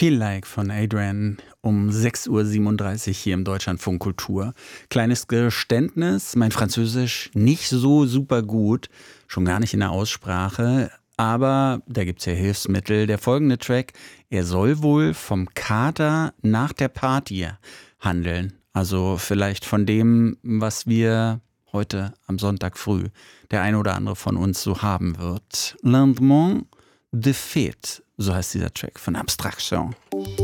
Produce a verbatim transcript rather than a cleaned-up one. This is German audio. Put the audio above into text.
Feel Like von Adrian um sechs Uhr siebenunddreißig hier im Deutschlandfunk Kultur. Kleines Geständnis, mein Französisch nicht so super gut, schon gar nicht in der Aussprache, aber da gibt's ja Hilfsmittel. Der folgende Track, er soll wohl vom Kater nach der Party handeln. Also vielleicht von dem, was wir heute am Sonntag früh der ein oder andere von uns so haben wird. Lendemain de Fête, so heißt dieser Track von Abstraction.